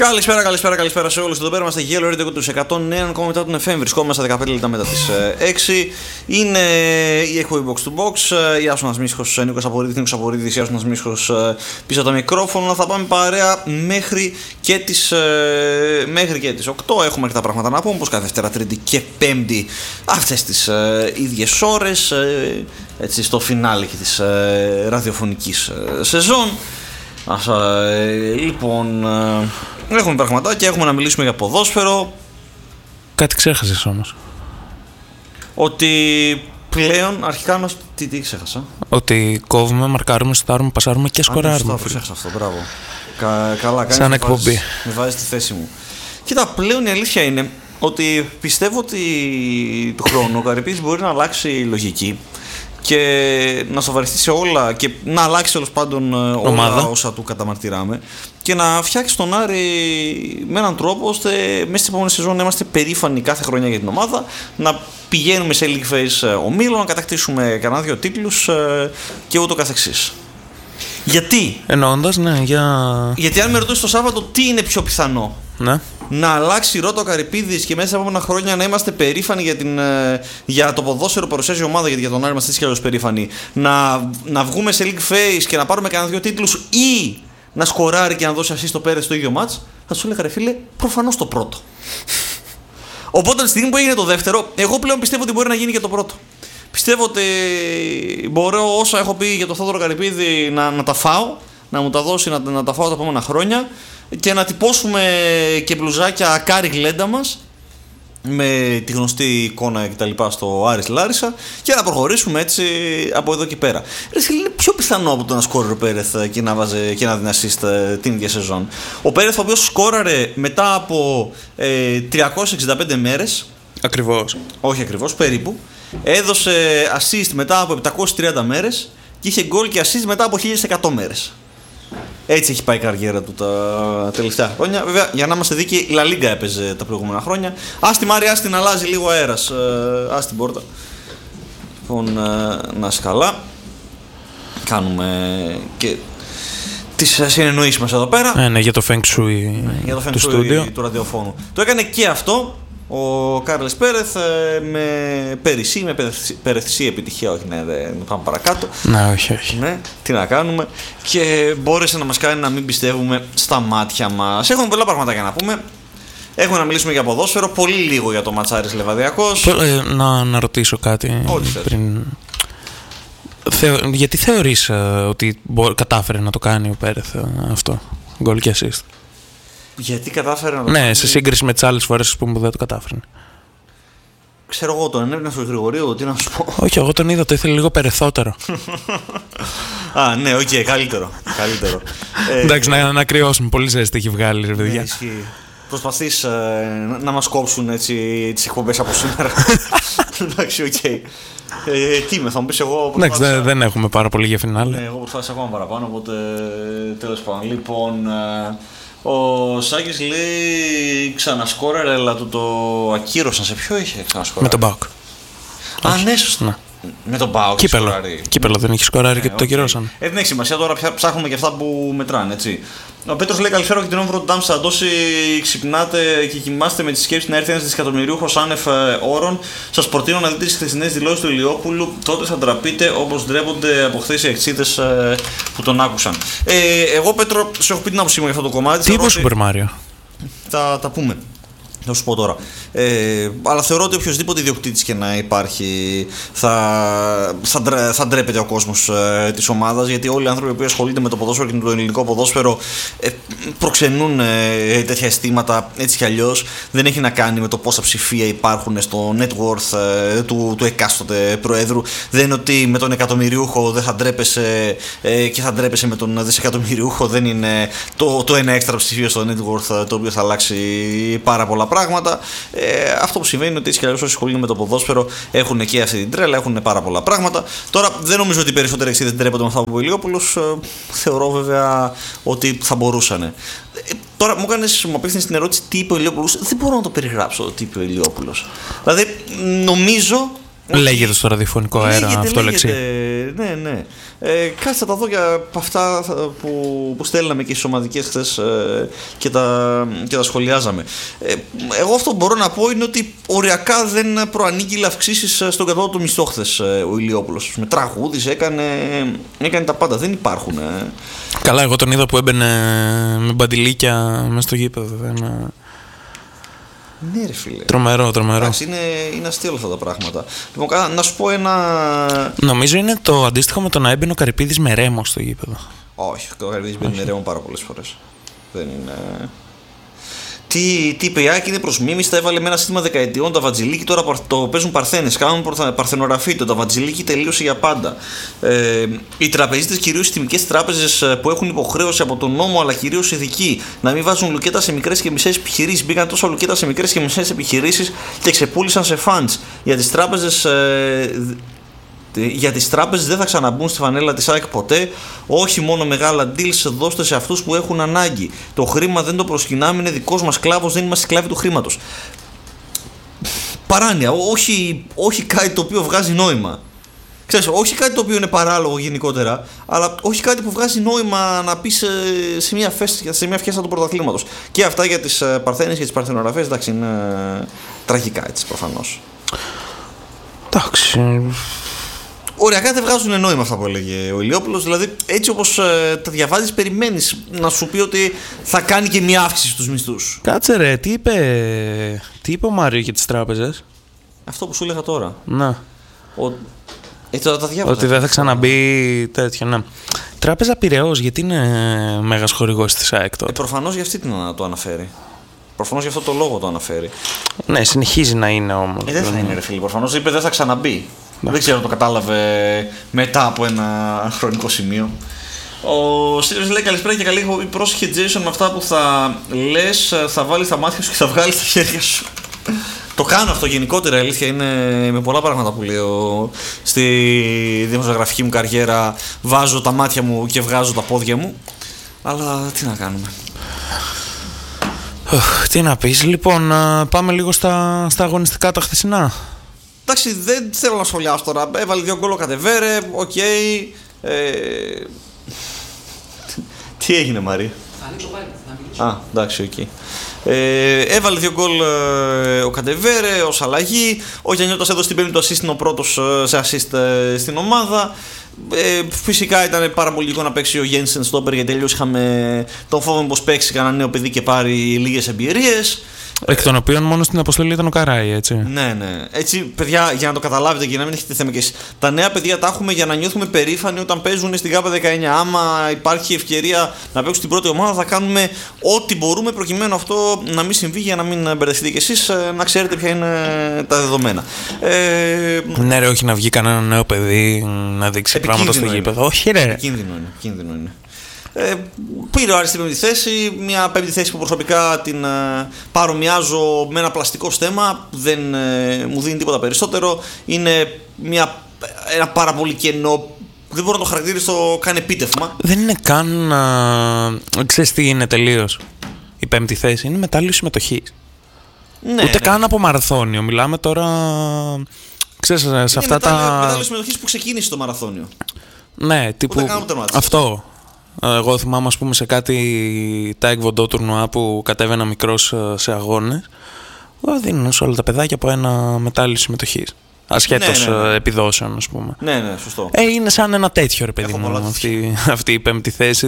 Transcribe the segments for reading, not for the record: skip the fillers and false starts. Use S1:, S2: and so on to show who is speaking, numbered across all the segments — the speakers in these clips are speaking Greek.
S1: Καλησπέρα σε όλους. Εδώ πέρα είμαστε Yellow Radio του 109,7 τον FM. Βρισκόμαστε 15 λεπτά μετά τις 6. Είναι η εκπομπή Box to Box. Η Άσονας Μίσχος, Νίκος Απορίδης, η Άσονας Μίσχος πίσω από τα μικρόφωνα. Θα πάμε παρέα μέχρι και τις 8. Έχουμε αρκετά πράγματα να πούμε, όπως κάθε Δευτέρα, Τρίτη και Πέμπτη, αυτές τις ίδιες ώρες, έτσι, στο φινάλε και της ραδιοφωνικής σεζόν. Λοιπόν, έχουμε πραγματάκια, έχουμε να μιλήσουμε για ποδόσφαιρο.
S2: Κάτι ξέχασες όμως.
S1: Ότι πλέον αρχικά τι ξέχασα.
S2: Ότι κόβουμε, μαρκάρουμε, στάρουμε, πασάρουμε και σκοράρουμε.
S1: Ξέχασα αυτό, μπράβο. Καλά κάνεις.
S2: Σαν εκπομπή.
S1: Με βάζεις στη θέση μου. Κοίτα, πλέον η αλήθεια είναι ότι πιστεύω ότι του χρόνου ο Καρυπίδης μπορεί να αλλάξει λογική και να σοβαρευτεί σε όλα και να αλλάξει τέλος πάντων όλα όσα του καταμαρτυράμε και να φτιάξει τον Άρη με έναν τρόπο ώστε μέσα στην επόμενη σεζόν να είμαστε περήφανοι κάθε χρονιά για την ομάδα, να πηγαίνουμε σε League Phase ομίλων, να κατακτήσουμε κανένα 2 τίτλους και ούτω καθεξής. Γιατί?
S2: Εννοώντας, ναι,
S1: γιατί αν με ρωτήσεις το Σάββατο τι είναι πιο πιθανό,
S2: ναι,
S1: να αλλάξει ρότα ο Καρυπίδης και μέσα στα επόμενα χρόνια να είμαστε περήφανοι για το ποδόσφαιρο που παρουσιάζει η ομάδα, γιατί για τον Άρη είμαστε έτσι κι αλλιώς περήφανοι, να βγούμε σε League Phase και να πάρουμε κανένα 2 τίτλους, ή να σκοράρει και να δώσει assist στο Πέρες στο ίδιο μάτς, θα σου έλεγα, ρε φίλε, προφανώς το πρώτο. Οπότε τη στιγμή που έγινε το δεύτερο, εγώ πλέον πιστεύω ότι μπορεί να γίνει και το πρώτο. Πιστεύω ότι μπορώ όσα έχω πει για τον Θόδωρο Καρυπίδη να τα φάω, να μου τα δώσει, να τα φάω τα επόμενα χρόνια και να τυπώσουμε και μπλουζάκια Κάρι Γλέντα μας με τη γνωστή εικόνα και τα λοιπά στο Άρης Λάρισα και να προχωρήσουμε έτσι από εδώ και πέρα. Είναι πιο πιθανό από το να σκόρει ο Πέρεθ και να βάζει και να δίνει assist την ίδια σεζόν. Ο Πέρεθ, ο οποίος σκόραρε μετά από 365 μέρες.
S2: Ακριβώς.
S1: Όχι ακριβώς, περίπου. Έδωσε assist μετά από 730 μέρες και είχε γκολ και assist μετά από 1100 μέρες. Έτσι έχει πάει η καριέρα του τα τελευταία χρόνια. Βέβαια, για να είμαστε δίκαιοι, η La Liga έπαιζε τα προηγούμενα χρόνια. Ας τη Μάρια, ας την αλλάζει λίγο αέρας. Ας την πόρτα. Λοιπόν, να είσαι καλά. Κάνουμε και τις συνεννοήσεις μας εδώ πέρα.
S2: Ναι, για το Feng Shui,
S1: για το Feng
S2: του
S1: Shui
S2: στούντιο
S1: του ραδιοφώνου. Το έκανε και αυτό ο Κάρλες Πέρεθ με περαισθησία επιτυχία. Όχι, ναι, δεν πάμε παρακάτω.
S2: Ναι, όχι.
S1: Ναι, τι να κάνουμε. Και μπόρεσε να μας κάνει να μην πιστεύουμε στα μάτια μας. Έχουμε πολλά πράγματα για να πούμε. Έχουμε να μιλήσουμε για ποδόσφαιρο, πολύ λίγο για το ματσάρις Λεβαδιακός.
S2: Να ρωτήσω κάτι πριν. Γιατί θεωρείς ότι κάνει να το κάνει ο Πέρεθ αυτό, γκολ και assist?
S1: Γιατί κατάφερε να το
S2: κάνει? Ναι, σε σύγκριση με τις άλλες φορές που δεν το κατάφερε.
S1: Ξέρω εγώ, τον ενέπνευσα στο Γρηγορείο, τι να σου πω.
S2: Όχι, εγώ τον είδα, το ήθελε λίγο περεθότερο.
S1: Α, ναι, οκ, καλύτερο.
S2: Εντάξει, να κρυώσουμε, πολύ ζέστη έχει βγάλει, ρε παιδιά.
S1: Προσπαθείς να μας κόψουν έτσι τις εκπομπές από σήμερα. Εντάξει, οκ. Τι είμαι, θα μου πεις εγώ.
S2: Εντάξει, δεν έχουμε πάρα πολύ για φινάλε.
S1: Ναι, εγώ προσπάθησα ακόμα παραπάνω, οπότε τέλος πάντων. Λοιπόν, ο Σάκης λέει ξανασκόραρε, αλλά του το ακύρωσαν. Σε ποιο είχε ξανασκόραρε?
S2: Με τον ΠΑΟΚ.
S1: Α, ναι, σωστά. Ναι. Με τον ΠΑΟΚ.
S2: Κύπελλο δεν έχει σκοράρει και το ακυρώσαν.
S1: Δεν έχει σημασία, τώρα ψάχνουμε και αυτά που μετράνε, έτσι. Ο Πέτρος λέει καλησπέρα και την όμορφη του Ντάμψα. Τόσοι ξυπνάτε και κοιμάστε με τη σκέψη να έρθει ένας δισεκατομμυρίουχος άνευ όρων. Σας προτείνω να δείτε τις χθεσινές δηλώσεις του Ηλιόπουλου. Τότε θα ντραπείτε όπως ντρέπονται από χθες οι εξίδες που τον άκουσαν. Εγώ, Πέτρο, σου έχω πει την άποψή μου για αυτό το κομμάτι.
S2: Τι είπε ο Σούπερ Μάριο?
S1: Θα τα πούμε. Θα σου πω τώρα. Αλλά θεωρώ ότι οποιοδήποτε ιδιοκτήτης και να υπάρχει θα ντρέπεται ο κόσμος της ομάδας, γιατί όλοι οι άνθρωποι που ασχολούνται με το ποδόσφαιρο και με το ελληνικό ποδόσφαιρο προξενούν τέτοια αισθήματα έτσι κι αλλιώς. Δεν έχει να κάνει με το πόσα ψηφία υπάρχουν στο net worth του εκάστοτε προέδρου. Δεν είναι ότι με τον εκατομμυριούχο δεν θα ντρέπεσαι και θα ντρέπεσαι με τον δισεκατομμυριούχο. Δεν είναι το ένα έξτρα ψηφίο στο net worth το οποίο θα αλλάξει πάρα πολλά πράγματα. Αυτό που συμβαίνει είναι ότι έτσι κι αλλιώς όσοι ασχολούνται με το ποδόσφαιρο έχουν και αυτή την τρέλα, έχουν πάρα πολλά πράγματα. Τώρα δεν νομίζω ότι οι περισσότεροι εξίδες ντρέπονται με αυτά που είπε ο Ηλιόπουλος. Θεωρώ βέβαια ότι θα μπορούσαν. Τώρα μου απέφθηνες την ερώτηση τι είπε ο Ηλιόπουλος. Δεν μπορώ να το περιγράψω τι είπε ο Ηλιόπουλος. Δηλαδή νομίζω.
S2: Λέγεται στο ραδιοφωνικό αέρα αυτό λεξί.
S1: Ναι. Κάτσε θα τα δω για αυτά που στέλναμε και στις ομαδικές χθες και τα σχολιάζαμε. Εγώ αυτό που μπορώ να πω είναι ότι οριακά δεν προανήγγειλε αυξήσεις στον κατώτατο μισθό χθες ο Ηλιόπουλος. Με τραγούδις έκανε τα πάντα. Δεν υπάρχουν.
S2: Καλά, εγώ τον είδα που έμπαινε με μπαντιλίκια μέσα στο γήπεδο.
S1: Ναι, ρε φίλε.
S2: Τρομερό.
S1: Εντάξει, είναι αστείο όλα αυτά τα πράγματα. Λοιπόν, να σου πω ένα.
S2: Νομίζω είναι το αντίστοιχο με το να έμπαινε ο Καρυπίδης με ρέμο στο γήπεδο.
S1: Όχι, ο Καρυπίδης μπαίνει με ρέμο πάρα πολλές φορές. Δεν είναι. Τι είπε η Άκη, είναι προς μίμηση, τα έβαλε με ένα σύστημα δεκαετιών. Τα Βατζιλίκη τώρα το παίζουν παρθένες. Κάνουν παρθενογραφή. Τα Βατζιλίκη τελείωσε για πάντα. Οι τραπεζίτες, κυρίως οι τιμικές τράπεζες που έχουν υποχρέωση από τον νόμο, αλλά κυρίως ειδικοί, να μην βάζουν λουκέτα σε μικρές και μισές επιχειρήσεις. Μπήκαν τόσα λουκέτα σε μικρές και μισές επιχειρήσεις και ξεπούλησαν σε funds. Για τις τράπεζες δεν θα ξαναμπούν στη φανέλα της ΑΕΚ ποτέ. Όχι μόνο μεγάλα deals, δώστε σε αυτούς που έχουν ανάγκη. Το χρήμα δεν το προσκυνάμε, είναι δικός μας σκλάβος, δεν είμαστε σκλάβοι του χρήματος. Παράνοια, όχι κάτι το οποίο βγάζει νόημα. Ξέρεις, όχι κάτι το οποίο είναι παράλογο γενικότερα, αλλά όχι κάτι που βγάζει νόημα να πεις σε μια φιέστα του πρωταθλήματος. Και αυτά για τις παρθένες και τις παρθενογραφές, εντάξει, είναι τραγικά έτσι προφανώς.
S2: Εντάξει.
S1: Οριακά δεν βγάζουν νόημα αυτά που έλεγε ο Ηλιόπουλος. Δηλαδή, έτσι όπως τα διαβάζεις, περιμένεις να σου πει ότι θα κάνει και μια αύξηση στους μισθούς.
S2: Κάτσε ρε, τι είπε ο Μάριο για τις τράπεζες?
S1: Αυτό που σου έλεγα τώρα.
S2: Να.
S1: Τώρα τα διάβαζα.
S2: Ότι δεν θα ξαναμπεί τέτοιο, ναι. Τράπεζα Πειραιώς, γιατί είναι μέγας χορηγός της ΑΕΚ τώρα?
S1: Προφανώς για αυτή το αναφέρει. Προφανώς για αυτό το λόγο το αναφέρει.
S2: Ναι, συνεχίζει να είναι όμως.
S1: Δεν θα είναι, ρε φίλε. Προφανώς είπε δεν θα ξαναμπεί. Δεν ξέρω αν το κατάλαβε μετά από ένα χρονικό σημείο. Ο Σύριος λέει καλησπέρα και καλή εκπομπή. Πρόσεχε Jason με αυτά που θα λες, θα βάλεις τα μάτια σου και θα βγάλεις τα χέρια σου. Το κάνω αυτό γενικότερα, η αλήθεια είναι με πολλά πράγματα που λέω στη δημοσιογραφική μου καριέρα. Βάζω τα μάτια μου και βγάζω τα πόδια μου. Αλλά τι να κάνουμε.
S2: Τι να πεις, λοιπόν, πάμε λίγο στα αγωνιστικά τα χθεσινά.
S1: Εντάξει, δεν θέλω να σχολιάσω τώρα. Έβαλε 2 γκολ ο Κατεβέρε, οκ. Τι έγινε, Μαρία? Εντάξει, οκ. Έβαλε 2 γκολ ο Κατεβέρε ως αλλαγή. Ο Γιαννιώτας έδωσε την πέμπτη του assist, είναι ο πρώτος σε assist στην ομάδα. Φυσικά ήταν πάρα πολύ λογικό να παίξει ο Γένσεν στόπερ, γιατί τελείως είχαμε τον φόβο πως παίξει κανένα νέο παιδί και πάρει λίγες εμπειρίες.
S2: Εκ των οποίων μόνο στην αποστολή ήταν ο Καράι, έτσι.
S1: Ναι. Έτσι, παιδιά, για να το καταλάβετε και να μην έχετε θέμα κι εσείς. Τα νέα παιδιά τα έχουμε για να νιώθουμε περήφανοι όταν παίζουν στην ΚΑΠΑ 19. Άμα υπάρχει ευκαιρία να παίξουν στην πρώτη ομάδα, θα κάνουμε ό,τι μπορούμε προκειμένου αυτό να μην συμβεί, για να μην μπερδευτείτε κι εσείς, να ξέρετε ποια είναι τα δεδομένα.
S2: Ναι, ρε, όχι να βγει κανένα νέο παιδί να δείξει πράγματα στο γήπεδο. Όχι, ρε.
S1: Κίνδυνο είναι. Πήρε ο Άρης την πέμπτη θέση, μια πέμπτη θέση που προσωπικά την παρομοιάζω με ένα πλαστικό στέμμα, δεν μου δίνει τίποτα περισσότερο, είναι ένα πάρα πολύ κενό, δεν μπορώ να το χαρακτηρίσω καν επίτευγμα.
S2: Δεν είναι καν, ξέρεις τι είναι τελείως η πέμπτη θέση, είναι μετάλλιο συμμετοχής.
S1: Ναι,
S2: ούτε καν από μαραθώνιο, μιλάμε τώρα, ξέρεις, σε αυτά τα...
S1: μετάλλιο συμμετοχής που ξεκίνησε το μαραθώνιο.
S2: Ναι, τύπου αυτό. Εγώ θυμάμαι, ας πούμε, σε κάτι τάικ βοντό τουρνουά που κατέβαινα μικρός σε αγώνες, δίνουν σε όλα τα παιδάκια από ένα μετάλλιο συμμετοχής. Ασχέτως επιδόσεων, ας πούμε.
S1: Ναι, σωστό.
S2: Είναι σαν ένα τέτοιο, ρε παιδί μου, αυτή η πέμπτη θέση.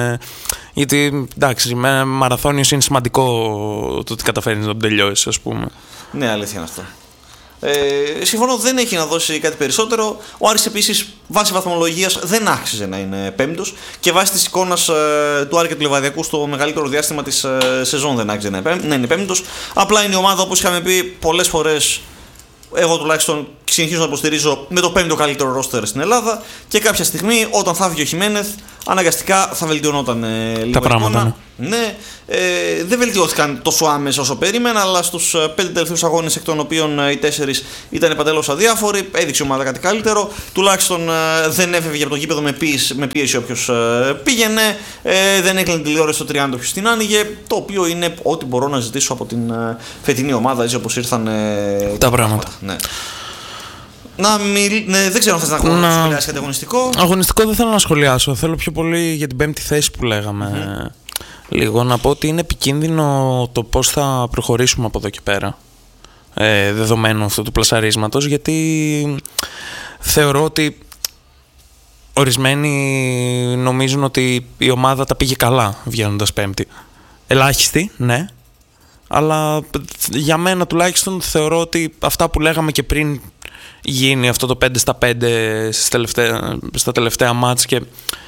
S2: Γιατί, εντάξει, με μαραθώνιος είναι σημαντικό το ότι καταφέρνεις να τον τελειώσεις, ας πούμε.
S1: Ναι, αλήθεια είναι αυτό. Συμφωνώ, δεν έχει να δώσει κάτι περισσότερο. Ο Άρης επίσης βάσει βαθμολογίας δεν άξιζε να είναι πέμπτος και βάσει της εικόνας του Άρη και του Λιβαδιακού στο μεγαλύτερο διάστημα της σεζόν δεν άξιζε να είναι πέμπτος. Απλά είναι η ομάδα, όπως είχαμε πει πολλές φορές, εγώ τουλάχιστον συνεχίζω να υποστηρίζω, με το 5ο καλύτερο ρόστερ στην Ελλάδα, και κάποια στιγμή όταν θα βγει ο Χιμένεθ αναγκαστικά θα βελτιωνόταν λίγο
S2: τα πράγματα.
S1: Ναι, δεν βελτιώθηκαν τόσο άμεσα όσο περίμενα, αλλά στους 5 τελευταίους αγώνες, εκ των οποίων οι 4 ήταν παντελώς αδιάφοροι, έδειξε η ομάδα κάτι καλύτερο. Τουλάχιστον δεν έφευγε από το γήπεδο με πίεση όποιος πήγαινε, δεν έκλεινε τηλεόραση στο 30 όποιος την άνοιγε. Το οποίο είναι ό,τι μπορώ να ζητήσω από την φετινή ομάδα, έτσι όπως ήρθαν
S2: τα πράγματα.
S1: Ναι. Δεν ξέρω αν θες να σχολιάσεις κάτι αγωνιστικό.
S2: Αγωνιστικό δεν θέλω να σχολιάσω. Θέλω πιο πολύ για την 5η θέση που λέγαμε. Λίγο να πω ότι είναι επικίνδυνο το πώς θα προχωρήσουμε από εδώ και πέρα. Δεδομένου αυτού του πλασαρίσματος, γιατί θεωρώ ότι ορισμένοι νομίζουν ότι η ομάδα τα πήγε καλά βγαίνοντας 5η. Ελάχιστοι, ναι. Αλλά για μένα τουλάχιστον θεωρώ ότι αυτά που λέγαμε και πριν γίνει αυτό το 5-5 στα τελευταία μάτς και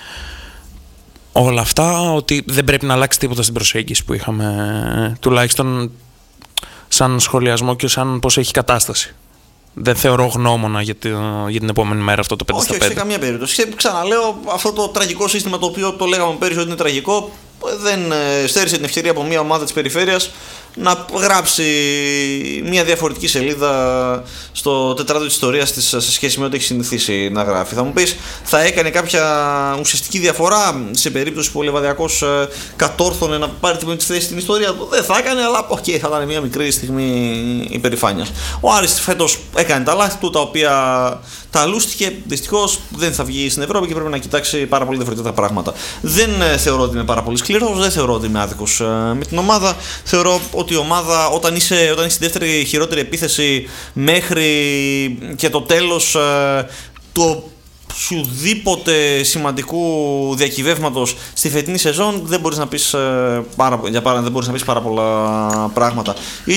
S2: όλα αυτά, ότι δεν πρέπει να αλλάξει τίποτα στην προσέγγιση που είχαμε, τουλάχιστον σαν σχολιασμό και σαν πώς έχει κατάσταση. Δεν θεωρώ γνώμονα για την επόμενη μέρα αυτό το 5-5.
S1: Όχι, σε καμία περίπτωση. Ξαναλέω, αυτό το τραγικό σύστημα το οποίο το λέγαμε πέρυσι ότι είναι τραγικό, δεν στέρισε την ευκαιρία από μια ομάδα της περιφέρειας να γράψει μια διαφορετική σελίδα στο τετράδιο της ιστορίας της σε σχέση με ό,τι έχει συνηθίσει να γράφει. Θα μου πεις, θα έκανε κάποια ουσιαστική διαφορά σε περίπτωση που ο Λεβαδιακός κατόρθωνε να πάρει την πρώτη θέση στην ιστορία του? Δεν θα έκανε, αλλά θα ήταν μια μικρή στιγμή υπερηφάνειας. Ο Άρης φέτος έκανε τα λάθη του, τα οποία τα αλούστηκε. Δυστυχώς δεν θα βγει στην Ευρώπη και πρέπει να κοιτάξει πάρα πολύ διαφορετικά πράγματα. Δεν θεωρώ ότι είμαι πάρα πολύ σκληρός, δεν θεωρώ ότι είμαι άδικος με την ομάδα. Θεωρώ ότι η ομάδα, όταν είσαι στη δεύτερη χειρότερη επίθεση μέχρι και το τέλος του οποιοδήποτε σημαντικού διακυβεύματος στη φετινή σεζόν, δεν μπορείς να πεις πάρα πολλά πράγματα.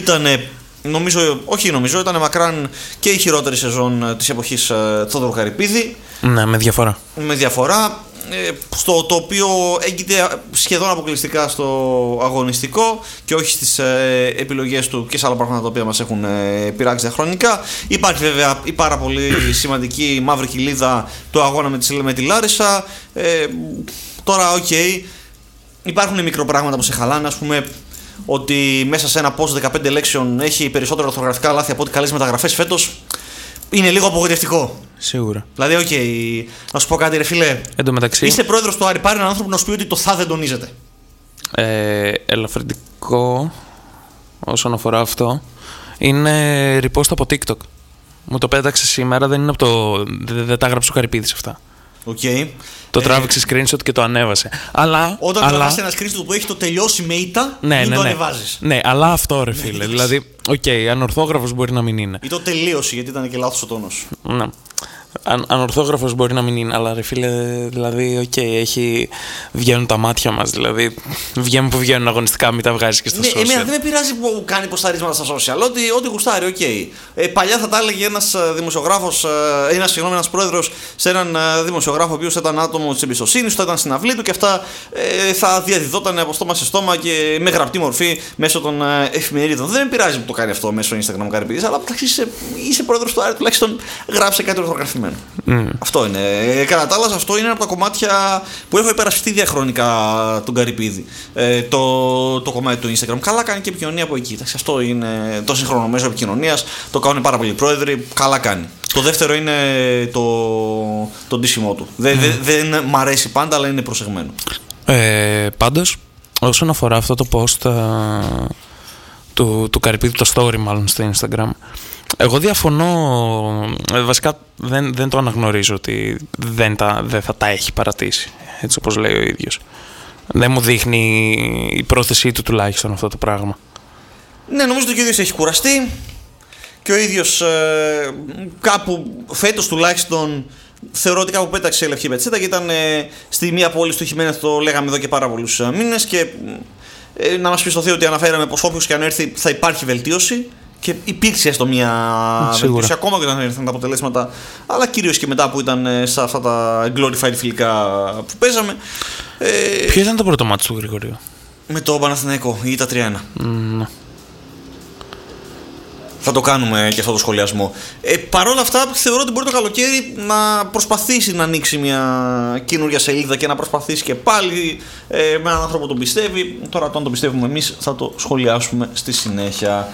S1: Ήταν μακράν και η χειρότερη σεζόν της εποχής Θόδωρου Καρυπίδη.
S2: Ναι, με
S1: διαφορά. Το οποίο έγκυται σχεδόν αποκλειστικά στο αγωνιστικό και όχι στις επιλογές του και σε άλλα πράγματα τα οποία μας έχουν πειράξει διαχρονικά. Υπάρχει βέβαια η πάρα πολύ σημαντική μαύρη κοιλίδα του αγώνα με τη Λάρισα. Τώρα, υπάρχουν μικροπράγματα που σε χαλάνε, ας πούμε, ότι μέσα σε ένα post 15 λέξεων έχει περισσότερα ορθογραφικά λάθη από ό,τι καλές μεταγραφές φέτος. Είναι λίγο απογοητευτικό.
S2: Σίγουρα.
S1: Δηλαδή, να σου πω κάτι, ρε φίλε.
S2: Εν τω μεταξύ,
S1: είστε πρόεδρος του Άρη, πάρε έναν άνθρωπο να σου πει ότι το θα δεν τονίζεται.
S2: Ελαφρυντικό όσον αφορά αυτό είναι repost από TikTok. Μου το πέταξε σήμερα, δεν τα έγραψε ο Καρυπίδης αυτά. Το τράβηξε screenshot και το ανέβασε.
S1: Όταν τραβάς ένα screenshot που έχει το τελειώσει με ήττα, μην το ανεβάζεις.
S2: Ναι, αλλά αυτό, ρε φίλε. Δηλαδή, ανορθόγραφος μπορεί να μην είναι.
S1: Ή το τελείωση, γιατί ήταν και λάθος ο τόνος.
S2: Ναι. Ανορθόγραφος μπορεί να μην είναι, αλλά ρε φίλε, δηλαδή, βγαίνουν τα μάτια μας. Δηλαδή, βγαίνουν που βγαίνουν αγωνιστικά, μην τα βγάζεις και στα social.
S1: Εμένα δεν με πειράζει που κάνει ποσταρίσματα στα social. Ό,τι γουστάρει, Παλιά θα τα έλεγε ένας πρόεδρος σε έναν δημοσιογράφο, ο οποίος ήταν άτομο της εμπιστοσύνης του, θα ήταν στην αυλή του και αυτά θα διαδιδόταν από στόμα σε στόμα και με γραπτή μορφή μέσω των εφημερίδων. Δεν με πειράζει που το κάνει αυτό μέσω Instagram Καρυπίδης, αλλά είσαι πρόεδρος του Άρη, τουλάχιστον γράψε κάτι ορθογραφημένο. Αυτό είναι. Κατά τα άλλα, αυτό είναι από τα κομμάτια που έχω υπερασπιστεί διαχρονικά τον Καρυπίδη. Το κομμάτι του Instagram. Καλά κάνει και επικοινωνία από εκεί. Αυτό είναι το σύγχρονο μέσο επικοινωνίας. Το κάνουν πάρα πολλοί πρόεδροι. Καλά κάνει. Το δεύτερο είναι το ντύσιμό του. Δεν μ' αρέσει πάντα, αλλά είναι προσεγμένο.
S2: Πάντως, όσον αφορά αυτό το post του Καρυπίδη, το story μάλλον στο Instagram, εγώ διαφωνώ. Βασικά δεν το αναγνωρίζω ότι δεν θα τα έχει παρατήσει, έτσι όπως λέει ο ίδιος. Δεν μου δείχνει η πρόθεσή του τουλάχιστον αυτό το πράγμα.
S1: Ναι, νομίζω ότι ο ίδιος έχει κουραστεί και ο ίδιος κάπου φέτος τουλάχιστον θεωρώ ότι κάπου πέταξε η λευκή πετσέτα και ήταν στη μία πόλη του Χιμένεθ, το λέγαμε εδώ και πάρα πολλούς μήνες, και να μας πιστωθεί ότι αναφέραμε πως όποιος και αν έρθει θα υπάρχει βελτίωση. Και υπήρξε έστω μια βελτίωση ακόμα και όταν ήρθαν τα αποτελέσματα, αλλά κυρίως και μετά που ήταν σε αυτά τα glorified φιλικά που παίζαμε.
S2: Ποιο ήταν το πρώτο μάτι του Γρηγορίου?
S1: Με το Παναθηναϊκό, ή τα 3-1. Θα το κάνουμε και αυτό το σχολιασμό. Παρ' όλα αυτά, θεωρώ ότι μπορεί το καλοκαίρι να προσπαθήσει να ανοίξει μια καινούργια σελίδα και να προσπαθήσει και πάλι με έναν άνθρωπο που τον πιστεύει. Τώρα, αν τον πιστεύουμε εμείς, θα το σχολιάσουμε στη συνέχεια.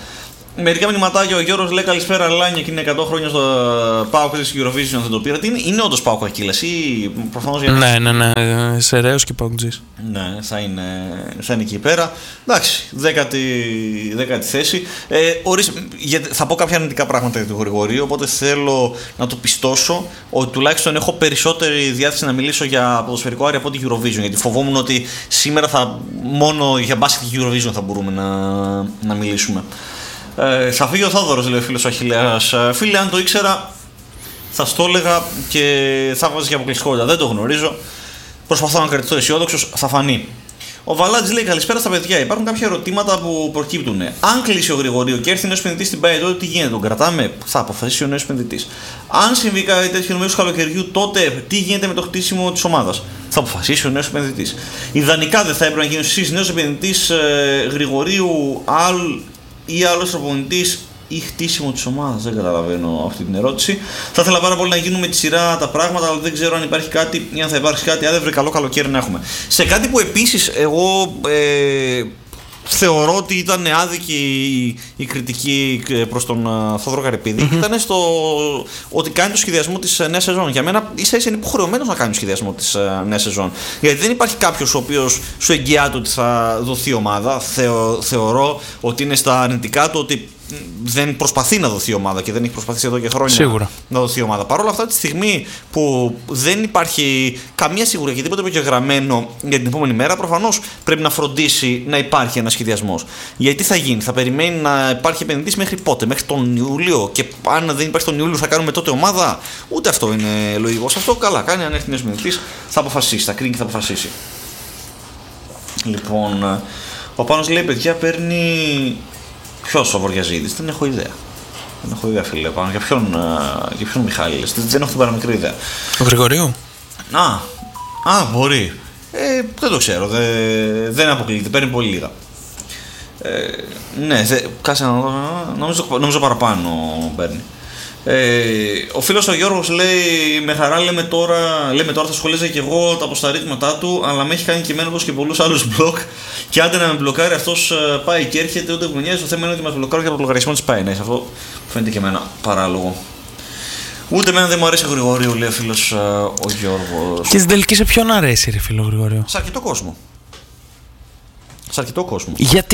S1: Μερικά μηνυματάκια. Ο Γιώργος λέει καλησπέρα, Λάνια, και είναι 100 χρόνια στο ΠΑΟΚ της Eurovision, δεν το πήρατε. Είναι όντως ΠΑΟΚ Ακύλας ή προφανώς για
S2: να... Ναι, Σεραίος και ΠΑΟΚτζής.
S1: Ναι, θα είναι εκεί πέρα. Εντάξει, 10η θέση. Θα πω κάποια αρνητικά πράγματα για τον Γρηγορίου, οπότε θέλω να το πιστώσω ότι τουλάχιστον έχω περισσότερη διάθεση να μιλήσω για ποδοσφαιρικό Άρη από τη Eurovision. Γιατί φοβόμουν ότι σήμερα μόνο για μπάσκετ και Eurovision θα μπορούμε να μιλήσουμε. Θα φύγει ο Θόδωρος, λέει ο φίλος ο Αχιλλέας. Φίλε, αν το ήξερα, θα στο έλεγα και θα βάζει και αποκλειστικότητα. Δεν το γνωρίζω. Προσπαθώ να κρατηθώ αισιόδοξος, θα φανεί. Ο Βαλάτζης λέει καλησπέρα στα παιδιά. Υπάρχουν κάποια ερωτήματα που προκύπτουν. Αν κλείσει ο Γρηγορίου και έρθει νέος επενδυτής στην ΠΑΕ, τότε τι γίνεται, τον κρατάμε? Θα αποφασίσει ο νέος επενδυτής. Αν συμβεί κάτι τέτοιο νομίζω καλοκαιριού, τότε τι γίνεται με το χτίσιμο της ομάδας? Θα αποφασίσει ο νέος επενδυτής. Ιδανικά δεν θα έπρεπε να γίνει εσείς νέος επενδυτής Γρηγορίου ή άλλος προπονητής ή χτίσιμο της ομάδας? Δεν καταλαβαίνω αυτή την ερώτηση. Θα ήθελα πάρα πολύ να γίνουμε τη σειρά τα πράγματα, αλλά δεν ξέρω αν υπάρχει κάτι ή αν θα υπάρξει κάτι. Αν δεν βρει καλό καλοκαίρι να έχουμε. Σε κάτι που επίσης εγώ θεωρώ ότι ήταν άδικη η κριτική προς τον Θόδωρο Καρυπίδη, ήταν στο ότι κάνει το σχεδιασμό της νέας σεζόν. Για μένα ίσα-ίσα είναι υποχρεωμένος να κάνει το σχεδιασμό της νέας σεζόν. Γιατί δεν υπάρχει κάποιος ο οποίος σου εγγυάται ότι θα δοθεί ομάδα. Θεωρώ ότι είναι στα αρνητικά του ότι δεν προσπαθεί να δοθεί ομάδα και δεν έχει προσπαθήσει εδώ και χρόνια
S2: σίγουρα
S1: να δοθεί ομάδα. Παρ' όλα αυτά, τη στιγμή που δεν υπάρχει καμία σιγουριά και τίποτα προγεγραμμένο για την επόμενη μέρα, προφανώς πρέπει να φροντίσει να υπάρχει ένα σχεδιασμός. Γιατί θα γίνει, θα περιμένει να υπάρχει επενδυτής μέχρι πότε? Μέχρι τον Ιούλιο? Και αν δεν υπάρχει τον Ιούλιο, θα κάνουμε τότε ομάδα? Ούτε αυτό είναι λογικό. Σε αυτό καλά κάνει. Αν έρθει νέος επενδυτής, θα αποφασίσει, θα κρίνει και θα αποφασίσει. Λοιπόν, ο Πάνος λέει: παιδιά, παίρνει. Ποιος ο Βοριαζίδης? Δεν έχω ιδέα. Δεν έχω ιδέα, φίλε. Πάνω. Για ποιον Μιχάλη? Δεν έχω την παραμικρή ιδέα.
S2: Ο Γρηγορίου.
S1: Μπορεί. Δεν το ξέρω. Δεν αποκλείεται. Παίρνει πολύ λίγα. Ναι, κάτσε να δω. Νομίζω παραπάνω παίρνει. Ο φίλος ο Γιώργος λέει: με χαρά λέμε τώρα θα σχολιάζα και εγώ τα αποσταρρύγματά του, αλλά με έχει κάνει και εμένα όπως και πολλούς άλλους μπλοκ. Και άντε να με μπλοκάρει αυτός πάει και έρχεται, ούτε που νοιάζει. Το θέμα είναι ότι μας μπλοκάρει και από το λογαριασμό της ΠΑΕ. Ναι, αυτό φαίνεται και εμένα παράλογο. Ούτε εμένα δεν μου αρέσει ο Γρηγορίου, λέει ο φίλος ο Γιώργος.
S2: Και στην τελική σε ποιον αρέσει, ρε φίλο Γρηγορίου?
S1: Σε αρκετό κόσμο.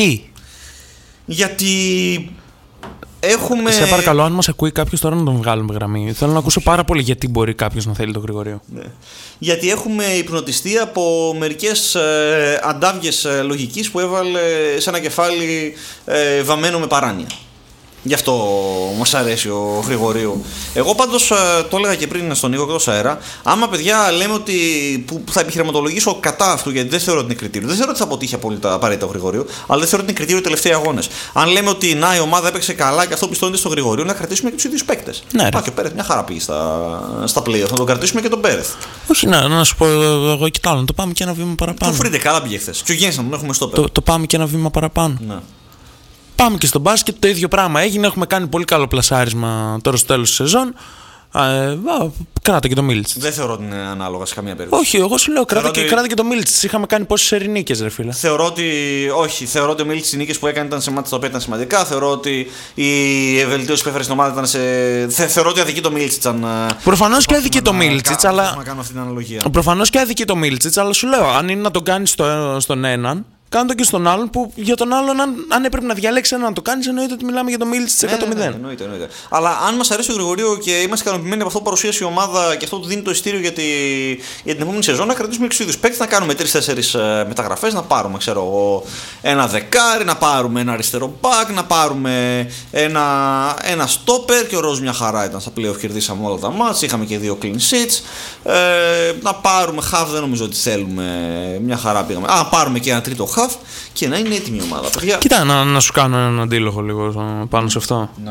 S1: Γιατί έχουμε.
S2: Σε παρακαλώ, αν μας ακούει κάποιος τώρα, να τον βγάλουμε γραμμή. Θέλω να ακούσω πάρα πολύ γιατί μπορεί κάποιος να θέλει τον Γρηγορίου.
S1: Ναι. Γιατί έχουμε υπνοτιστεί από μερικές αντάβιες λογικής που έβαλε σε ένα κεφάλι βαμμένο με παράνοια. Γι' αυτό μας αρέσει ο Γρηγορίου. Εγώ πάντως το έλεγα και πριν στον Νίκο εκτός αέρα. Άμα, παιδιά, λέμε ότι που θα επιχειρηματολογήσω κατά αυτού, γιατί δεν θεωρώ ότι είναι κριτήριο. Δεν θεωρώ ότι θα αποτύχει απαραίτητα ο Γρηγορίου, αλλά δεν θεωρώ ότι είναι κριτήριο οι τελευταίοι αγώνες. Αν λέμε ότι η ομάδα έπαιξε καλά και αυτό πιστώνεται στο Γρηγορίου, να κρατήσουμε και τους ίδιους παίκτες.
S2: Ναι,
S1: και ο Πέρεθ μια χαρά πήγε στα playoff. Να τον κρατήσουμε και τον Πέρεθ.
S2: Όχι, να σου πω εγώ και άλλο, να το πάμε και ένα βήμα παραπάνω.
S1: Το Φρίντε καλά πήγε χθες. Και ο Γέννης να τον έχουμε στο πέρα.
S2: Το πάμε και ένα βήμα παραπάνω.
S1: Ναι.
S2: Πάμε και στο μπάσκετ, το ίδιο πράγμα έγινε. Έχουμε κάνει πολύ καλό πλασάρισμα τώρα στο τέλος της σεζόν. Κράτα και το Μίλτς.
S1: Δεν θεωρώ ότι είναι ανάλογα σε καμία περίπτωση.
S2: Όχι, εγώ σου λέω κράτα και το Μίλτς. Είχαμε κάνει πόσες νίκες, ρε φίλε.
S1: Θεωρώ ότι ο Μίλτς οι νίκες που έκανε ήταν σε μάτια τα οποία ήταν σημαντικά. Θεωρώ ότι η βελτίωση που έφερε στην ομάδα ήταν σε. Θεωρώ ότι αδικεί το Μίλτς.
S2: Προφανώς και αδικεί το Μίλτς, αλλά.
S1: Να κάνω αυτή την αναλογία.
S2: Προφανώς και αδικεί το Μίλτς, αλλά σου λέω, αν είναι να τον κάνει στον έναν. Κάνω το και στον άλλον, που για τον άλλον, αν έπρεπε να διαλέξει έναν να το κάνει, εννοείται ότι μιλάμε για το Μίλτς 100%.
S1: Ναι, εννοείται. Αλλά αν μας αρέσει ο Γρηγορίου και είμαστε ικανοποιημένοι από αυτό που παρουσίασε η ομάδα και αυτό που δίνει το ειστήριο για την επόμενη σεζόν, να κρατήσουμε εξωτερικούς παίκτες, να κάνουμε 3-4 μεταγραφές, να πάρουμε ένα δεκάρι, να πάρουμε ένα αριστερό μπακ, να πάρουμε ένα στόπερ. Και ο Ροζ μια χαρά ήταν στα playoff, κερδίσαμε όλα τα μάτς, είχαμε και 2 clean sheets. Να πάρουμε half, δεν νομίζω ότι θέλουμε, μια χαρά πήγαμε. Πάρουμε και ένα τρίτο half και να είναι έτοιμη η ομάδα. Παιδιά.
S2: Κοίτα, να σου κάνω έναν αντίλογο λίγο πάνω σε αυτό.
S1: Ναι.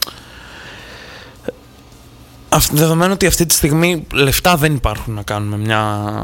S2: Δεδομένου ότι αυτή τη στιγμή λεφτά δεν υπάρχουν να κάνουμε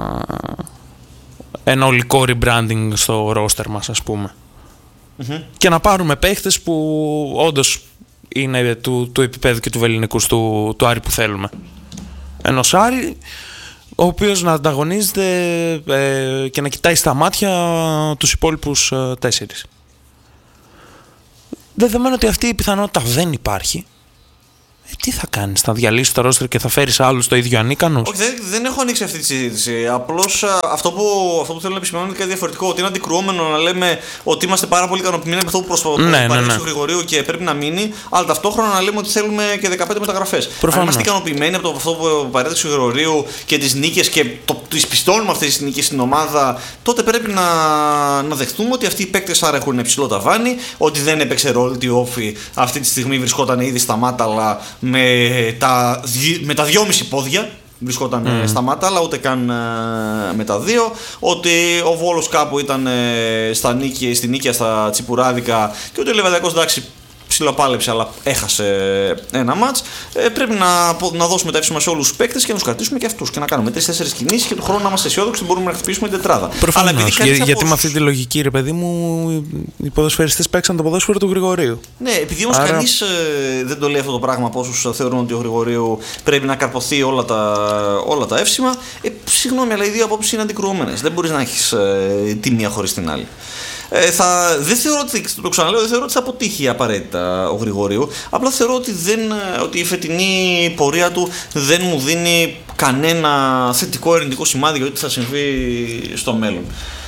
S2: ένα ολικό rebranding στο roster μας, ας πούμε. Mm-hmm. Και να πάρουμε παίχτες που όντως είναι του επίπεδου και του βελληνικούς του Άρη που θέλουμε. Ενός Άρη ο οποίος να ανταγωνίζεται και να κοιτάει στα μάτια τους υπόλοιπους 4. Δεδομένου ότι αυτή η πιθανότητα δεν υπάρχει, τι θα κάνεις, θα διαλύσεις το ρόστερ και θα φέρεις άλλους το ίδιο ανίκανους?
S1: Όχι, δεν έχω ανοίξει αυτή τη συζήτηση. Απλώς αυτό που θέλω να επισημάνω είναι κάτι διαφορετικό. Ότι είναι αντικρουόμενο να λέμε ότι είμαστε πάρα πολύ ικανοποιημένοι με αυτό που προσπαθούμε του Γρηγορίου και πρέπει να μείνει, αλλά ταυτόχρονα να λέμε ότι θέλουμε και 15 μεταγραφές. Αν είμαστε ικανοποιημένοι από αυτό που παρέταξε του Γρηγορίου και τις νίκες και τις πιστώνουμε αυτές τις νίκες στην ομάδα, τότε πρέπει να δεχτούμε ότι αυτοί οι παίκτες άρα έχουν υψηλό ταβάνι, ότι δεν έπαιξε ρόλο τη όφη αυτή τη στιγμή βρισκόταν ήδη στα μάταλα. Με τα 2,5 πόδια βρισκόταν στα μάταλα, ούτε καν με τα 2. Ότι ο Βόλος κάπου ήταν στη νίκια στα τσιπουράδικα και ότι ο Λεβαδιακός, εντάξει, ψιλοπάλεψε, αλλά έχασε ένα μάτς. Πρέπει να δώσουμε τα εύσημα σε όλους τους παίκτες και να τους κρατήσουμε και αυτούς και να κάνουμε 3-4 κινήσεις και του χρόνου να είμαστε αισιόδοξοι ότι μπορούμε να χτυπήσουμε την τετράδα.
S2: Προφανώς, γιατί με αυτή τη λογική, ρε παιδί μου, οι ποδοσφαιριστές παίξαν το ποδόσφαιρο του Γρηγορίου.
S1: Ναι, επειδή όμως κανείς δεν το λέει αυτό το πράγμα από όσους θεωρούν ότι ο Γρηγορίου πρέπει να καρποθεί όλα τα εύσημα. Συγγνώμη, αλλά οι δύο απόψεις είναι αντικρουόμενες. Δεν μπορείς να έχεις τη μία χωρίς την άλλη. Δεν θεωρώ ότι, το ξαναλέω, δεν θεωρώ ότι θα αποτύχει απαραίτητα ο Γρηγορίου. Απλά θεωρώ ότι η φετινή πορεία του δεν μου δίνει κανένα θετικό ερευνητικό σημάδι για ό,τι θα συμβεί στο μέλλον.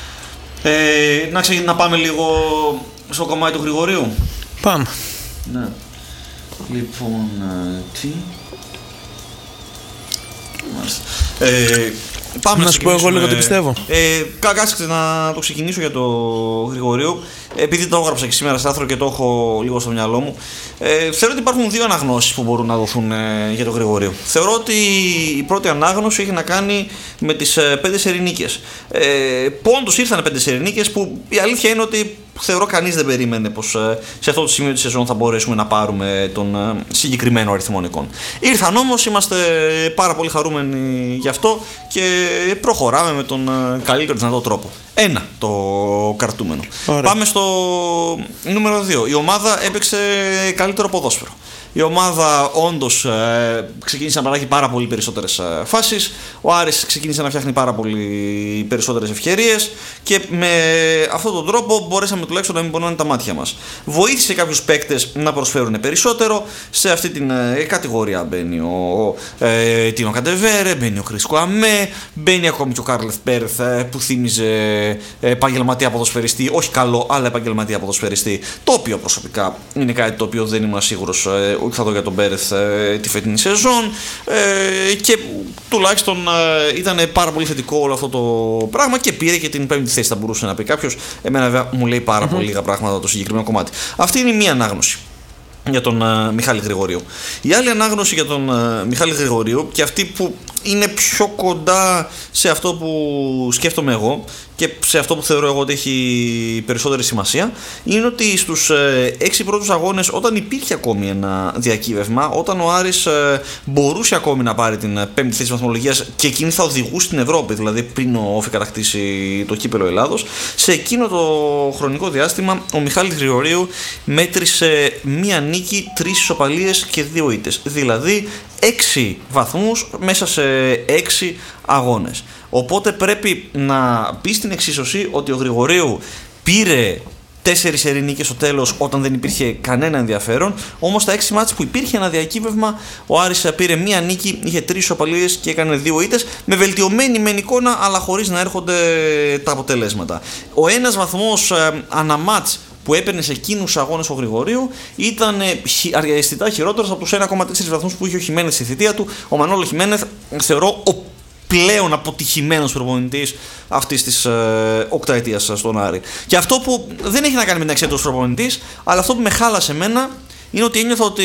S1: Να πάμε λίγο στο κομμάτι του Γρηγορίου.
S2: Πάμε.
S1: Ναι. Λοιπόν, τι... Πάμε
S2: να σου πω εγώ λίγο τι πιστεύω.
S1: Κάτσε να το ξεκινήσω για το Γρηγορίου. Επειδή το έγραψα και σήμερα στο άρθρο και το έχω λίγο στο μυαλό μου, θεωρώ ότι υπάρχουν δύο αναγνώσεις που μπορούν να δοθούν για το Γρηγορίου. Θεωρώ ότι η πρώτη ανάγνωση έχει να κάνει με τις 5 σερί νίκες. Πόντως ήρθαν 5 σερί νίκες που η αλήθεια είναι ότι θεωρώ κανείς δεν περίμενε πως σε αυτό το σημείο της σεζόν θα μπορέσουμε να πάρουμε τον συγκεκριμένο αριθμό νικών. Ήρθαν όμως, είμαστε πάρα πολύ χαρούμενοι γι' αυτό και προχωράμε με τον καλύτερο δυνατό τρόπο. Ένα το κρατούμενο. Ωραία. Πάμε στο νούμερο 2. Η ομάδα έπαιξε καλύτερο ποδόσφαιρο. Η ομάδα όντως ξεκίνησε να παράγει πάρα πολύ περισσότερες φάσεις. Ο Άρης ξεκίνησε να φτιάχνει πάρα πολύ περισσότερες ευκαιρίες και με αυτόν τον τρόπο μπορέσαμε τουλάχιστον να μην πονάνε τα μάτια μας. Βοήθησε κάποιους παίκτες να προσφέρουν περισσότερο. Σε αυτή την κατηγορία μπαίνει ο Τίνο Καντεβέρε, μπαίνει ο Χρήσκο Αμέ, μπαίνει ακόμη και ο Κάρλεφ Πέρθ που θύμιζε επαγγελματία ποδοσφαιριστή, όχι καλό, αλλά επαγγελματία ποδοσφαιριστή. Το οποίο προσωπικά είναι κάτι το οποίο δεν ήμουν σίγουρος ότι θα δω για τον Πέρεθ τη φετινή σεζόν και τουλάχιστον ήταν πάρα πολύ θετικό όλο αυτό το πράγμα και πήρε και την 5η θέση, θα μπορούσε να πει κάποιος. Εμένα βέβαια μου λέει πάρα πολύ λίγα πράγματα το συγκεκριμένο κομμάτι. Αυτή είναι η μία ανάγνωση για τον Μιχάλη Γρηγορίου. Η άλλη ανάγνωση για τον Μιχάλη Γρηγορίου και αυτή που είναι πιο κοντά σε αυτό που σκέφτομαι εγώ και σε αυτό που θεωρώ εγώ ότι έχει περισσότερη σημασία, είναι ότι στους 6 πρώτους αγώνες, όταν υπήρχε ακόμη ένα διακύβευμα, όταν ο Άρης μπορούσε ακόμη να πάρει την 5η θέση βαθμολογίας και εκείνη θα οδηγούσε στην Ευρώπη, δηλαδή πριν ο Όφη κατακτήσει το κύπελλο Ελλάδος, σε εκείνο το χρονικό διάστημα ο Μιχάλης Γρηγορίου μέτρησε μία νίκη, 3 ισοπαλίες και 2 ήττες, δηλαδή 6 βαθμούς μέσα σε 6 αγώνες. Οπότε πρέπει να πει στην εξίσωση ότι ο Γρηγορίου πήρε 4 σερί νίκες στο τέλος όταν δεν υπήρχε κανένα ενδιαφέρον. Όμως στα 6 μάτς που υπήρχε ένα διακύβευμα, ο Άρης πήρε μία νίκη, είχε 3 ισοπαλίες και έκανε 2 ήττες, με βελτιωμένη μεν εικόνα, αλλά χωρίς να έρχονται τα αποτελέσματα. Ο ένας βαθμός ανά μάτς που έπαιρνε σε εκείνους τους αγώνες ο Γρηγορίου ήταν αισθητά χειρότερος από τους 1,4 βαθμούς που είχε ο Χιμένεθ στη θητεία του. Ο Μανόλο Χιμένεθ θεωρώ ο πλέον αποτυχημένος προπονητής αυτής της οκταετίας στον Άρη. Και αυτό που δεν έχει να κάνει με την αξία του προπονητής, αλλά αυτό που με χάλασε εμένα είναι ότι ένιωθα ότι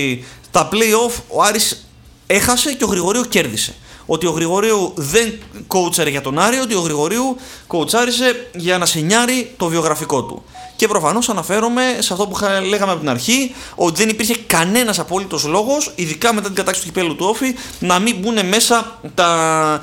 S1: τα play-off ο Άρης έχασε και ο Γρηγορίου κέρδισε. Ότι ο Γρηγορίου δεν κόουτσαρε για τον Άρη, ότι ο Γρηγορίου κόουτσάριζε για να σενιάρει το βιογραφικό του. Και προφανώς αναφέρομαι σε αυτό που λέγαμε από την αρχή, ότι δεν υπήρχε κανένας απόλυτος λόγος, ειδικά μετά την κατάκτηση του κυπέλλου του Όφη, να μην μπουν μέσα τα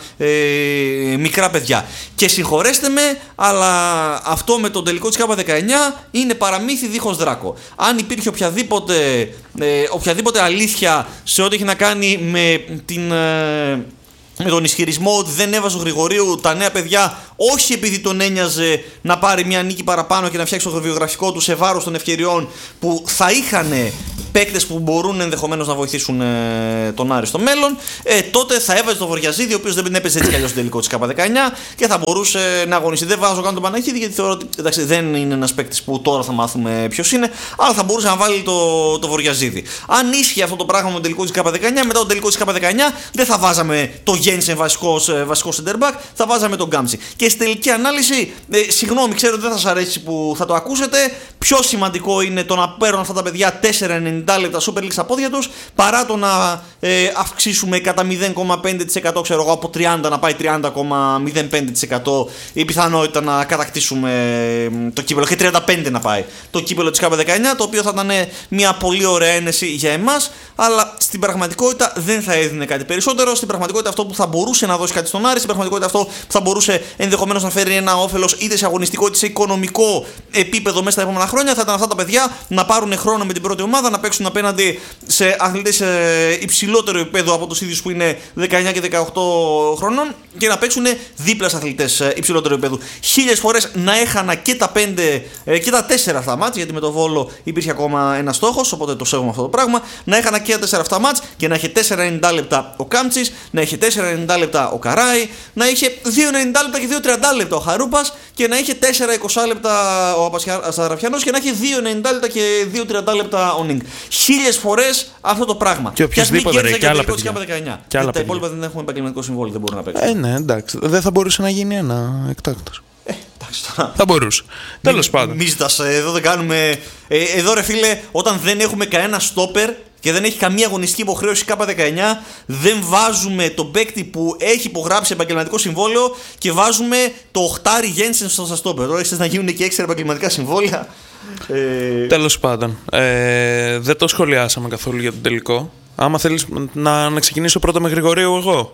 S1: μικρά παιδιά. Και συγχωρέστε με, αλλά αυτό με τον τελικό της K19 είναι παραμύθι δίχως δράκο. Αν υπήρχε οποιαδήποτε αλήθεια σε ό,τι έχει να κάνει με την με τον ισχυρισμό ότι δεν έβαζε ο Γρηγορίου τα νέα παιδιά, όχι επειδή τον ένοιαζε να πάρει μια νίκη παραπάνω και να φτιάξει το βιογραφικό του σε βάρος των ευκαιριών που θα είχαν παίκτες που μπορούν ενδεχομένως να βοηθήσουν τον Άρη στο μέλλον, τότε θα έβαζε τον Βοριαζίδη, ο οποίος δεν έπαιζε έτσι κι αλλιώς στο τελικό της K19 και θα μπορούσε να αγωνιστεί. Δεν βάζω καν τον Παναγίδη, γιατί θεωρώ ότι εντάξει, δεν είναι ένας παίκτης που τώρα θα μάθουμε ποιος είναι, αλλά θα μπορούσε να βάλει το Βοριαζίδη. Αν ίσχυε αυτό το πράγμα με τον τελικό της K19, μετά τον τελικό της K19 δεν θα βάζαμε το Γένσεν βασικό center back, θα βάζαμε τον Γκάμψη. Και στη τελική ανάλυση, συγγνώμη, ξέρω ότι δεν θα σας αρέσει που θα το ακούσετε, πιο σημαντικό είναι το να παίρνουν αυτά τα παιδιά 4,90 λεπτά Super League στα πόδια τους, παρά το να αυξήσουμε κατά 0,5%, ξέρω εγώ, από 30 να πάει 30,05% η πιθανότητα να κατακτήσουμε το κύπελο, και 35 να πάει το κύπελο της K19, το οποίο θα ήταν μια πολύ ωραία ένεση για εμάς, αλλά στην πραγματικότητα δεν θα έδινε κάτι περισσότερο. Στην πραγματικότητα αυτό που θα μπορούσε να δώσει κάτι στον Άρη, στην πραγματικότητα αυτό που θα μπορούσε ενδεχομένως να φέρει ένα όφελος είτε σε αγωνιστικό είτε σε οικονομικό επίπεδο μέσα στα επόμενα χρόνια, θα ήταν αυτά τα παιδιά να πάρουν χρόνο με την πρώτη ομάδα, να παίξουν απέναντι σε αθλητές υψηλότερο επίπεδο από τους ίδιους που είναι 19 και 18 χρονών και να παίξουν δίπλα σε αθλητές υψηλότερο επίπεδο. 1000 φορές να έχανα και τα 5 και τα 4 αυτά μάτς, γιατί με το Βόλο υπήρχε ακόμα ένα στόχος, οπότε το σέβομαι αυτό το πράγμα. Να έχανα και τα 4 αυτά μάτς και να είχε 4,90 λεπτά ο Κάμψης, να είχε 4,90 λεπτά ο Καράι, να είχε 2,90 λεπτά και 2,30 λεπτά ο Χαρούπας και να είχε 4,20 λεπτά ο Απασαραφιανός και να είχε 2,90 λεπτά και 2,30 λεπτά ο Νίνγκ. 1000 φορές αυτό το πράγμα.
S2: Και οποιοδήποτε ρε, και άλλα παιδιά.
S1: Τα υπόλοιπα δεν έχουμε επαγγελματικό συμβόλαιο, δεν μπορούν να παίξουν.
S2: Ναι, εντάξει. Δεν θα μπορούσε να γίνει ένα εκτάκτος. Θα μπορούσε. Τέλος πάντων.
S1: Μη ζητάς, εδώ δεν κάνουμε. Εδώ ρε φίλε, όταν δεν έχουμε κανένα στόπερ και δεν έχει καμία αγωνιστική υποχρέωση K19, δεν βάζουμε τον παίκτη που έχει υπογράψει επαγγελματικό συμβόλαιο και βάζουμε το οχτάρι Γένσεν στο στόπερ. Τώρα εσείς να γίνουν και 6 επαγγελματικά συμβόλαια.
S2: Τέλος πάντων. Δεν το σχολιάσαμε καθόλου για τον τελικό. Άμα θέλεις να ξεκινήσω πρώτα με Γρηγορίου εγώ.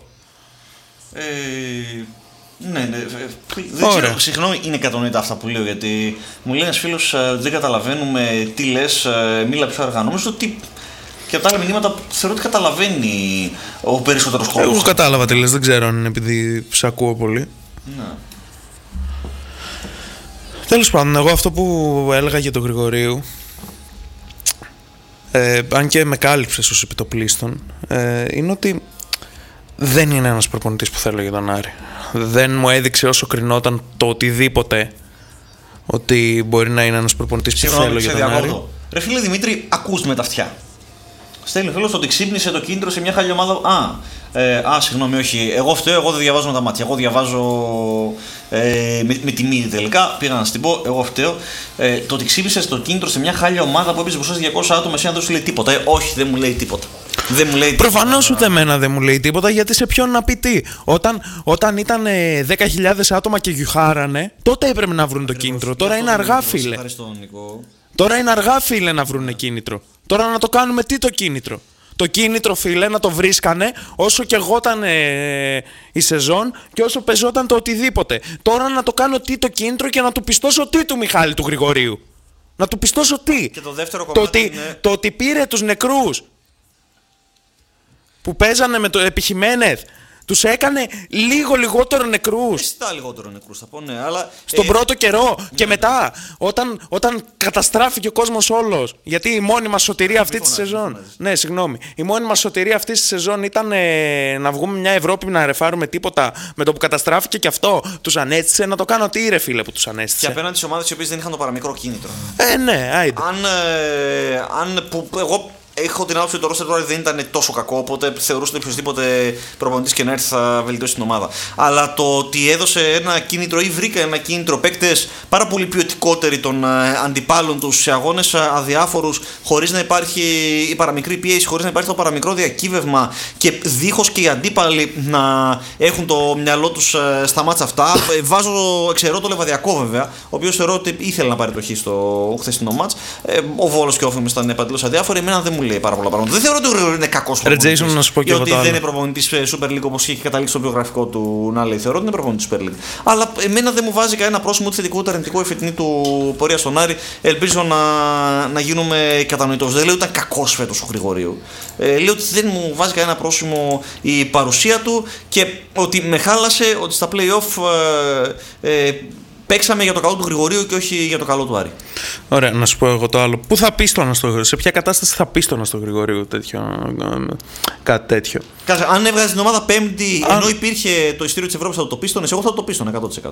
S1: Ναι. Δεν ξέρω, συγγνώμη, είναι κατανοητά αυτά που λέω, γιατί μου λέει ένας φίλος δεν καταλαβαίνουμε τι λες, μίλα πιο αργά. Νομίζω ότι και από τα άλλα μηνύματα θεωρώ ότι καταλαβαίνει ο περισσότερος κόσμος.
S2: Εγώ κατάλαβα τι λες, δεν ξέρω αν είναι επειδή σε ακούω πολύ.
S1: Ναι.
S2: Τέλος πάντων, εγώ αυτό που έλεγα για τον Γρηγορίου, αν και με κάλυψες ως επιτοπλίστων, είναι ότι δεν είναι ένας προπονητής που θέλω για τον Άρη. Δεν μου έδειξε όσο κρινόταν το οτιδήποτε ότι μπορεί να είναι ένας προπονητής που θέλω για τον Άρη.
S1: Ρε φίλε Δημήτρη, ακούς με τα αυτιά. Στέλνει φίλος ότι ξύπνησε το κίνητρο σε μια χάλια ομάδα. Συγγνώμη, όχι. Εγώ φταίω, εγώ δεν διαβάζω με τα μάτια. Εγώ διαβάζω με τη μύτη τελικά. Πήγα να στην πω, εγώ φταίω. Το ότι ξύπνησε το κίνητρο σε μια χάλια ομάδα που έπαιζε μπροστά σε 200 άτομα, εσύ δεν σου λέει τίποτα. Όχι, δεν μου λέει τίποτα.
S2: Προφανώς ούτε εμένα δεν μου λέει τίποτα, γιατί σε ποιον να πει τι. Όταν ήταν 10.000 άτομα και γιουχάρανε, τότε έπρεπε να βρουν το κίνητρο. Τώρα είναι αργά, φίλε. Τώρα είναι αργά, φίλε, να βρουν κίνητρο. Τώρα να το κάνουμε τι το κίνητρο. Το κίνητρο, φίλε, να το βρίσκανε όσο και εγώταν η σεζόν και όσο πεζόταν το οτιδήποτε. Τώρα να το κάνω τι το κίνητρο και να του πιστώσω τι του Μιχάλη του Γρηγορίου. Να του πιστώσω τι.
S1: Και το δεύτερο κομμάτι είναι...
S2: το ότι πήρε τους νεκρούς που παίζανε με το Επιχιμένεθ, τους έκανε λίγο λιγότερο νεκρούς.
S1: Está λιγότερο νεκρούς θα πω, ναι, αλλά...
S2: Στον πρώτο καιρό και μετά, όταν καταστράφηκε ο κόσμος όλος. Γιατί η μόνη μας σωτηρία αυτή τη σεζόν... Ναι, συγγνώμη. Η μόνη μας σωτηρία αυτή τη σεζόν ήταν να βγούμε μια Ευρώπη να ρεφάρουμε τίποτα. Με το που καταστράφηκε και αυτό, τους ανέστησε. Να το κάνω τι ρε φίλε που τους ανέστησε.
S1: Και απέναντι στις ομάδες οι οποίες δεν είχαν το παραμικρό κίνητρο.
S2: Ναι, άιντε.
S1: Εγώ έχω την άποψη ότι το roster δεν ήταν τόσο κακό, οπότε θεωρούσα ότι οποιοδήποτε προπονητής και να έρθει θα βελτιώσει την ομάδα. Αλλά το ότι έδωσε ένα κίνητρο ή βρήκα ένα κίνητρο παίκτες πάρα πολύ ποιοτικότεροι των αντιπάλων τους σε αγώνες αδιάφορους, χωρίς να υπάρχει η παραμικρή πίεση, χωρίς να υπάρχει το παραμικρό διακύβευμα και δίχως και οι αντίπαλοι να έχουν το μυαλό τους στα μάτσα αυτά. Εξαιρώ το Λεβαδιακό βέβαια, ο οποίος θεωρώ ότι ήθελε να πάρει το χ στο χθεσινό μάτς. Ο Βόλος και ο Όφημος ήταν παντελώς αδιάφοροι. Εμένα δεν μου λέει πάρα πολλά πράγματα. Δεν θεωρώ ότι ο Γρηγορίου είναι κακός
S2: προπονητής. Jason, να σου πω και εγώ
S1: ότι δεν είναι προπονητής Super League όπως έχει καταλήξει στο βιογραφικό του να λέει. Θεωρώ ότι είναι προπονητής Super League. Αλλά εμένα δεν μου βάζει κανένα πρόσημο ούτε θετικό ούτε αρνητικό η φετινή του πορεία στον Άρη. Ελπίζω να γίνουμε κατανοητός. Δεν λέω ότι ήταν κακός φέτος ο Γρηγορίου. Λέω ότι δεν μου βάζει κανένα πρόσημο η παρουσία του και ότι με χάλασε ότι στα play-off παίξαμε για το καλό του Γρηγορίου και όχι για το καλό του Άρη.
S2: Ωραία, να σου πω εγώ το άλλο. Πού θα πίστωνα σε ποια κατάσταση θα πίστωνα στο Γρηγορίου κάτι τέτοιο.
S1: Αν έβγαζε την ομάδα Πέμπτη, ενώ υπήρχε το ειστήριο της Ευρώπης, θα το πίστωνες. Εγώ θα το πίστωνα 100%.